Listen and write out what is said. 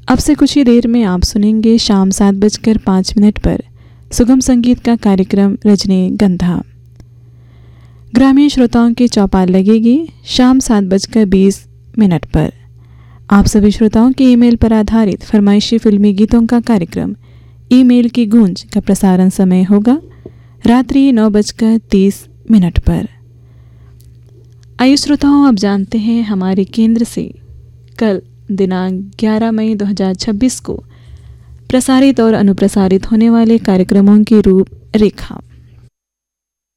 अब से कुछ ही देर में आप सुनेंगे शाम 7:05 पर सुगम संगीत का कार्यक्रम रजनीगंधा। ग्रामीण श्रोताओं की चौपाल लगेगी शाम 7:20 पर। आप सभी श्रोताओं के ईमेल पर आधारित फरमाइशी फिल्मी गीतों का कार्यक्रम ईमेल की गूंज का प्रसारण समय होगा रात्रि 9:30 पर। आइए श्रोताओं, अब जानते हैं हमारे केंद्र से कल दिनांक 11 मई 2026 को प्रसारित और अनुप्रसारित होने वाले कार्यक्रमों की रूपरेखा।